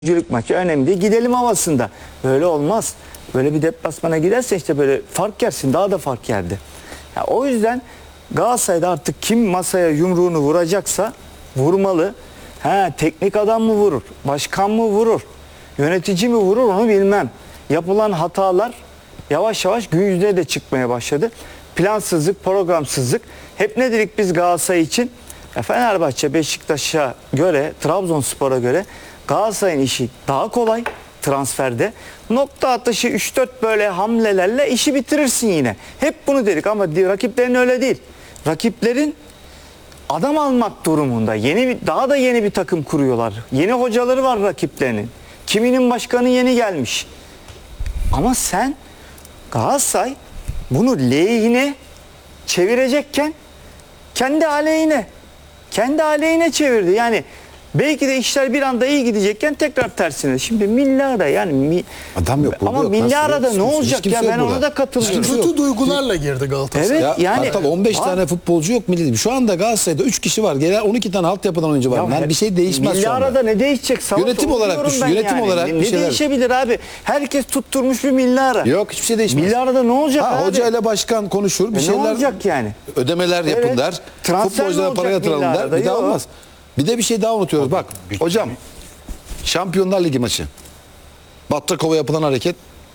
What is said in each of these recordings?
Üçüncülük maçı önemli değil. Gidelim havasında. Böyle olmaz. Böyle bir deplasmana giderse işte böyle fark yersin. Daha da fark yerdi. Ya o yüzden Galatasaray'da artık kim masaya yumruğunu vuracaksa vurmalı. Teknik adam mı vurur? Başkan mı vurur? Yönetici mi vurur? Onu bilmem. Yapılan hatalar yavaş yavaş gün yüzüne de çıkmaya başladı. Plansızlık, programsızlık. Hep ne dedik biz Galatasaray için? Fenerbahçe, Beşiktaş'a göre, Trabzonspor'a göre Galatasaray'ın işi daha kolay transferde. Nokta atışı 3-4 böyle hamlelerle işi bitirirsin yine. Hep bunu dedik ama rakiplerin öyle değil. Rakiplerin adam almak durumunda. Daha da yeni bir takım kuruyorlar. Yeni hocaları var rakiplerinin. Kiminin başkanı yeni gelmiş. Ama sen Galatasaray bunu lehine çevirecekken kendi aleyhine çevirdi. Yani belki de işler bir anda iyi gidecekken tekrar tersine. Şimdi Milli yani adam yok. Ama Milli Arada ne olacak ya, ben ona da katılıyorum. Kötü duygularla girdi Galatasaray. Evet yani. Hatta 15 tane futbolcu yok milli. Şu anda Galatasaray'da 3 kişi var. Gelen 12 tane altyapıdan oyuncu var. Yani bir şey değişmez Milli şu anda. Arada ne değişecek? Savaş Yönetim olarak düşün. Yönetim olarak ne bir şeyler. değişebilir abi? Herkes tutturmuş bir Milli Ara. Yok, hiçbir şey değişmez. Milli Arada ne olacak abi? Hoca ile başkan konuşur. Bir şeyler. Ne olacak yani? Ödemeler yapırlar. Transfer Futbolculara ne para olacak Milli yatırırlar. Arada? Bir daha Yok. olmaz. Bir de bir şey daha unutuyoruz. Bak hocam, Şampiyonlar Ligi maçı. Battakova yapılan hareket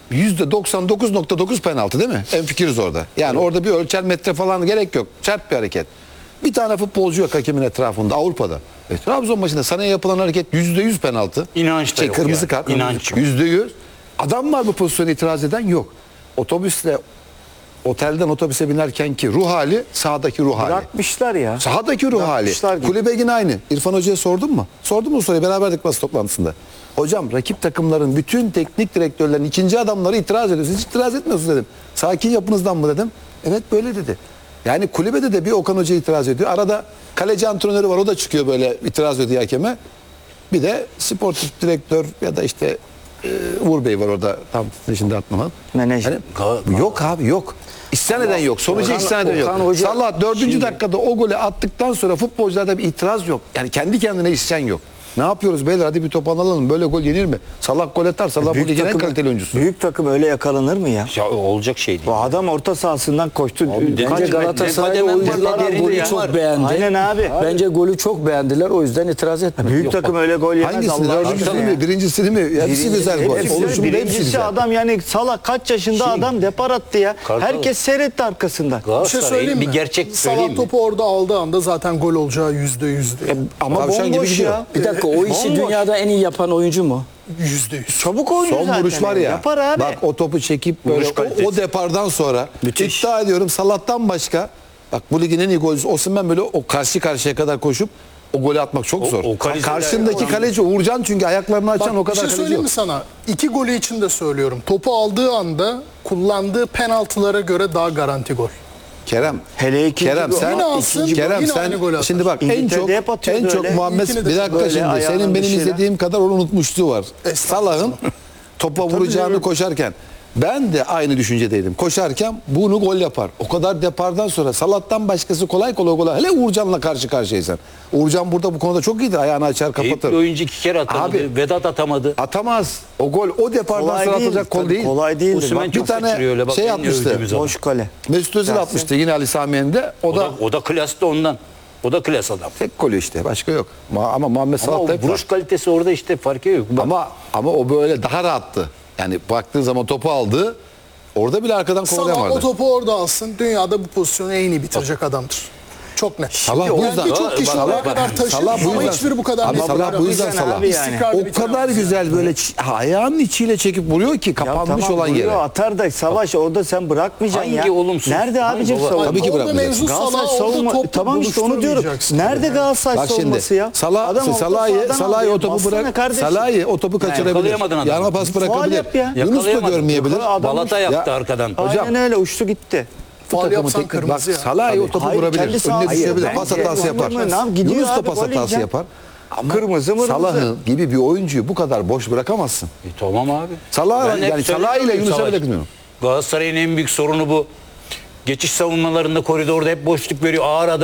%99.9 penaltı değil mi? Hemfikiriz orada. Yani orada bir ölçer metre falan gerek yok. Çarp bir hareket. Bir tane futbolcu yok hakemin etrafında Avrupa'da. Trabzon maçında sana yapılan hareket %100 penaltı. İnanç da yok kırmızı yani. kart. İnanç yok. %100. Adam var bu pozisyona itiraz eden? Yok. Otobüsle otelden otobüse binerken ki ruh hali sahadaki ruh hali. Bırakmışlar ya. Sahadaki ruh hali. Gibi. Kulübe yine aynı. İrfan Hoca'ya sordun mu? Sordum mu soruyu? Beraberdik basın toplantısında. Hocam rakip takımların bütün teknik direktörlerin ikinci adamları itiraz ediyor. Siz hiç itiraz etmiyorsunuz dedim. Sakin yapınızdan mı dedim. Evet böyle dedi. Yani kulübede de bir Okan Hoca itiraz ediyor. Arada kaleci antrenörü var, o da çıkıyor böyle itiraz ediyor hakeme. Bir de sportif direktör ya da işte Uğur Bey var orada, tam şimdi atmam. Menajer. Yani, yok abi yok. İsyan eden yok. Sonucu isyan eden yok. Salah 4. dakikada o golü attıktan sonra futbolcularda bir itiraz yok. Yani kendi kendine isyan yok. Ne yapıyoruz beyler, hadi bir toparlanalım, böyle gol yenir mi? Salah gol atar. Salah bu ligin en kaliteli oyuncusu. Büyük takım öyle yakalanır mı ya? Ya olacak şey değil. Bu adam orta sahasından koştu. Bence Galatasaray oyuncular golü çok beğendi. Aynen abi. Bence golü çok beğendiler, o yüzden itiraz etmedi. Büyük takım öyle gol yemez. Hangisi? Allah Dördüncüsü aşkına. mi? Birincisini mi? Hepsi güzel gol. Oluşumu da hepsi Birincisi güzel. adam, yani Salah kaç yaşında adam depar attı ya. Kartal. Herkes seyretti arkasında. Bir şey Galatasaray'ın söyleyeyim mi? bir gerçek söyleyeyim Salah mi? topu orada aldığı anda zaten gol olacağı %100'dü. Ama Tavşan gibi bomboş gidiyor. ya. Bir dakika, o işi Bomboş. dünyada en iyi yapan oyuncu mu? %100. Çabuk oynuyor Son zaten. vuruş var ya. Yapar abi. Bak o topu çekip böyle Vuruş kalitesi. o depardan sonra iddia ediyorum Salah'tan başka, bak bu ligin en iyi golcüsü Osimhen, böyle o karşı karşıya kadar koşup o golü atmak çok zor. o kaleci- Karşındaki kaleci Uğurcan, çünkü ayaklarını açan Bak, o kadar bir şey kaleci söyleyeyim yok. mi sana? 2 golü için de söylüyorum. Topu aldığı anda kullandığı penaltılara göre daha garanti gol. Kerem, Hele ikinci Kerem gol. sen, Yine alsın, Kerem yine sen aynı golü atar. şimdi bak İngiltere'de hep atıyordu en çok öyle. Muhammed, İlkini de bir dakika böyle şimdi ayağının senin benim dışıyla. izlediğim kadar onu unutmuşluğu var. Salah'ın topa vuracağını koşarken ben de aynı düşüncedeydim. Koşarken bunu gol yapar. O kadar depardan sonra Salah'tan başkası kolay kolay gol. Hele Uğurcan'la karşı karşıyaysan. Uğurcan burada bu konuda çok iyidir. Ayağını açar, Eyüp kapatır. bir oyuncu 2 kere atamadı. Abi- Vedat atamadı. Atamaz. O gol o depardan Kolay sonra değil, atılacak gol tabii değil. kolay değildir. Osimhen Bak, bir çok tane kaçırıyor öyle. Bak, şey en atmıştı. övdüğümüz adam. boş kale. Mesut Özil Dersin. atmıştı yine Ali Samiyen'de. O da klas da ondan. O da klas adam. tek golü işte, başka yok. Ama Muhammed Ama o Salah da hep var. vuruş kalitesi orada işte fark yok. Bak, Ama o böyle daha rahattı. Yani baktığın zaman topu aldı. Orada bile arkadan kovalayan Salah o vardı. topu orada alsın. Dünyada bu pozisyonu en iyi bitirecek adamdır. Çok net. Salah bu yüzden. Birçok kişi oraya kadar taşır Salah bu ama yüzden. hiçbiri bu kadar Abi net Salah bu bitiramaz. yüzden Güzel Salah. abi yani. İstikrarlı O bitiremez kadar yani. güzel böyle ayağının içiyle çekip vuruyor ki Ya kapanmış tamam, olan vuruyor, yere. atar da Savaş orada sen bırakmayacaksın ya. Hangi olumsuz? Nerede abicim Hangi savunma? Tabii ki Orada bırakmayacaksın. mevzu Galatasaray Salah, orada savunma. topu Tamam işte onu diyorum. buluşturmayacaksın. Nerede Galatasaray Bak şimdi savunması ya? Salah, Adam orta sahadan Salah'ı alıyor. o topu Bassana bırak. kardeşim. Salah'ı o topu kaçırabilir. yakalayamadın adamı. Yana pas Faul bırakabilir. yap ya. Yunus da Yakalayamadı. görmeyebilir. Adam Balata yaptı Ya- arkadan. Hocam- Aynen öyle uçtu gitti. Faul Takımı yapsan teknik- kırmızı bak ya. Salah'ı o topu Hayır, vurabilir. kendi Önüne sahası. düşebilir. Hayır, Pas bence hatası yapar. anladın mı? Ne yap- gidiyor Yunus da abi, pas gol hatası yiyeceksin. yapar. Ama Kırmızı mırmızı. Salah'ı gibi bir oyuncuyu bu kadar boş bırakamazsın. Tamam abi. Salah Ben hep yani Salah söylüyorum ile Yunus'a Savaş. bile kızmıyorum. Galatasaray'ın en büyük sorunu bu. Geçiş savunmalarında koridorda hep boşluk veriyor. Ağır adam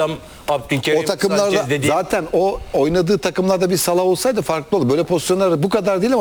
Abdülkerim O takımlarda Sanchez dediği zaten o oynadığı takımlarda bir Salah olsaydı farklı olur. Böyle pozisyonlar bu kadar değil ama